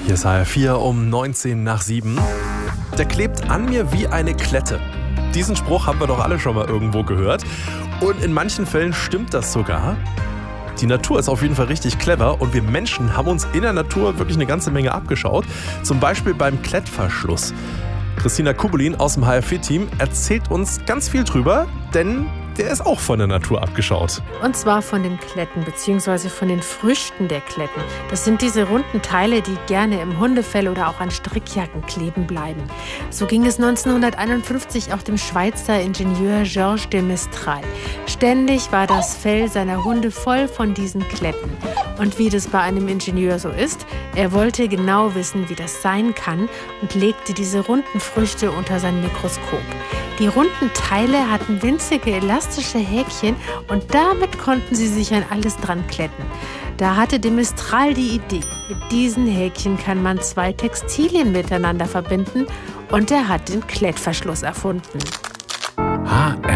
Hier ist HR4 um 19 nach 7. Der klebt an mir wie eine Klette. Diesen Spruch haben wir doch alle schon mal irgendwo gehört. Und in manchen Fällen stimmt das sogar. Die Natur ist auf jeden Fall richtig clever und wir Menschen haben uns in der Natur wirklich eine ganze Menge abgeschaut. Zum Beispiel beim Klettverschluss. Christina Kubelin aus dem HR4-Team erzählt uns ganz viel drüber, denn der ist auch von der Natur abgeschaut. Und zwar von den Kletten bzw. von den Früchten der Kletten. Das sind diese runden Teile, die gerne im Hundefell oder auch an Strickjacken kleben bleiben. So ging es 1951 auch dem Schweizer Ingenieur Georges de Mestral. Ständig war das Fell seiner Hunde voll von diesen Kletten. Und wie das bei einem Ingenieur so ist, er wollte genau wissen, wie das sein kann und legte diese runden Früchte unter sein Mikroskop. Die runden Teile hatten winzige elastische Häkchen und damit konnten sie sich an alles dran kletten. Da hatte de Mestral die Idee, mit diesen Häkchen kann man zwei Textilien miteinander verbinden und er hat den Klettverschluss erfunden.